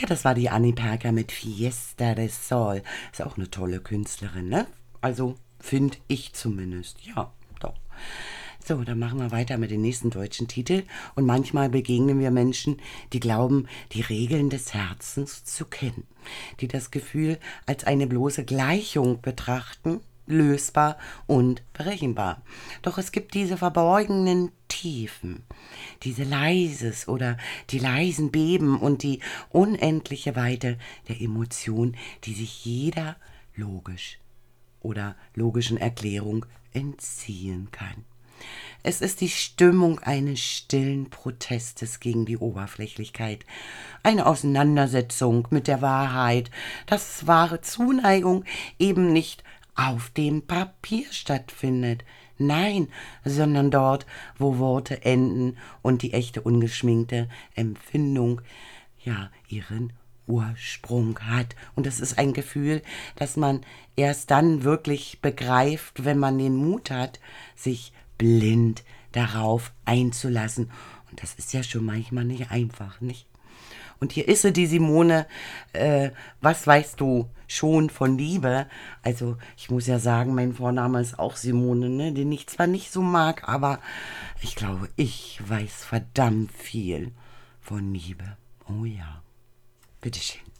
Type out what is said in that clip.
Ja, das war die Annie Perker mit Fiesta del Sol. Ist auch eine tolle Künstlerin, ne? Also, finde ich zumindest. Ja, doch. So, dann machen wir weiter mit dem nächsten deutschen Titel. Und manchmal begegnen wir Menschen, die glauben, die Regeln des Herzens zu kennen, die das Gefühl als eine bloße Gleichung betrachten, lösbar und berechenbar. Doch es gibt diese verborgenen Tiefen, diese leises oder die leisen Beben und die unendliche Weite der Emotion, die sich jeder logisch oder logischen Erklärung entziehen kann. Es ist die Stimmung eines stillen Protestes gegen die Oberflächlichkeit, eine Auseinandersetzung mit der Wahrheit, dass wahre Zuneigung eben nicht auf dem Papier stattfindet, nein, sondern dort, wo Worte enden und die echte ungeschminkte Empfindung ja ihren Ursprung hat. Und das ist ein Gefühl, das man erst dann wirklich begreift, wenn man den Mut hat, sich blind darauf einzulassen. Und das ist ja schon manchmal nicht einfach, nicht? Und hier ist sie, die Simone. Was weißt du schon von Liebe? Also ich muss ja sagen, mein Vorname ist auch Simone, ne? Den ich zwar nicht so mag, aber ich glaube, ich weiß verdammt viel von Liebe. Oh ja, bitteschön.